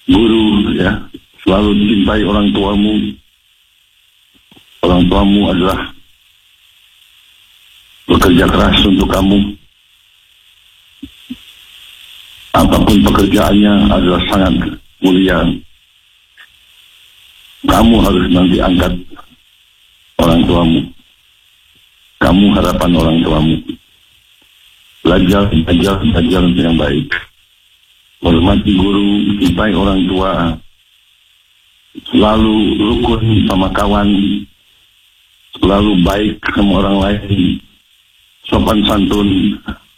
guru, ya, selalu cintai orang tuamu. Orang tuamu adalah bekerja keras untuk kamu. Apapun pekerjaannya adalah sangat mulia. Kamu harus nanti angkat orang tuamu. Kamu harapan orang tuamu. Belajar yang baik. Hormati guru, cintai orang tua. Selalu rukun sama kawan. Selalu baik sama orang lain. Sopan santun.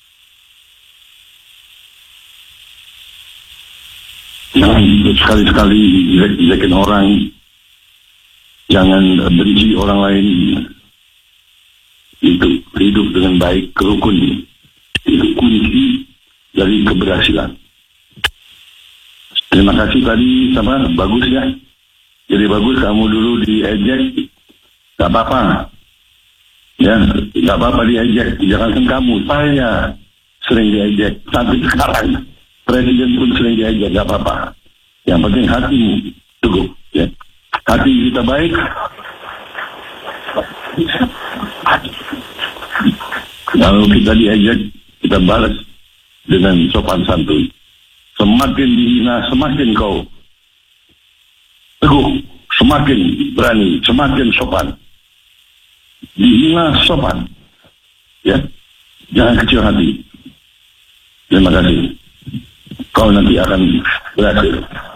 Jangan sekali-sekali jelek-jelekin orang. Jangan benci orang lain. Itu hidup dengan baik, rukun. Itu kunci dari keberhasilan. Terima kasih tadi, bagus ya. Jadi bagus kamu dulu diejek, gak apa-apa. Ya, gak apa-apa diejek. Jangan kamu, saya sering diejek. Sampai sekarang, presiden pun sering diejek, gak apa-apa. Yang penting hatimu teguh. Ya. Hati kita baik. Kalau kita diejek, kita balas dengan sopan santun. Semakin dihina, semakin kau teguh, semakin berani, semakin sopan. Dihina sopan, ya, jangan kecil hati. Terima kasih. Kau nanti akan berhasil.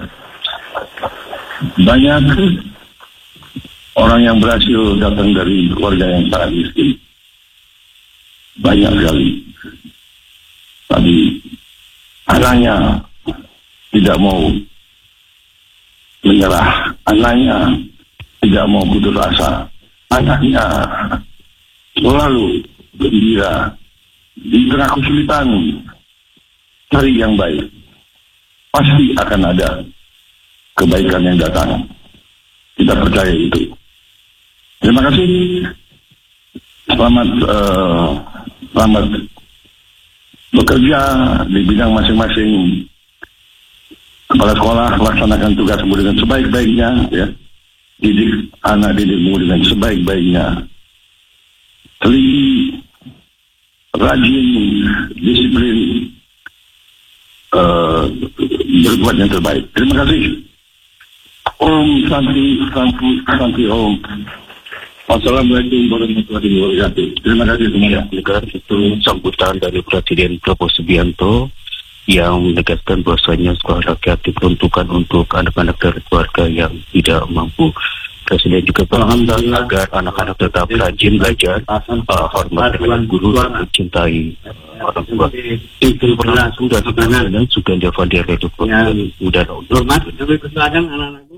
Banyak orang yang berhasil datang dari keluarga yang sangat miskin. Banyak sekali. Tapi anaknya tidak mau menyerah. Anaknya tidak mau putus asa. Anaknya selalu gembira. Di tengah kesulitan, cari yang baik. Pasti akan ada kebaikan yang datang. Kita percaya itu. Terima kasih. Selamat bekerja di bidang masing-masing. Kepala sekolah laksanakan tugasmu dengan sebaik-baiknya, ya. Didik anak didikmu dengan sebaik-baiknya. Teliti, rajin, disiplin, berbuat yang terbaik. Terima kasih. Om Santi Om. Wassalamualaikum warahmatullahi wabarakatuh. Terima kasih semuanya. Itu sambutan dari Presiden Prabowo Subianto yang menegaskan bahwasanya sekolah rakyat diperuntukkan untuk anak-anak dari keluarga yang tidak mampu. Presiden juga berharap agar anak-anak tetap rajin belajar, hormat dengan guru dan mencintai orang tua. Itu berlangsung dan juga Suganda Vandir Redup. Mudah-mudahan.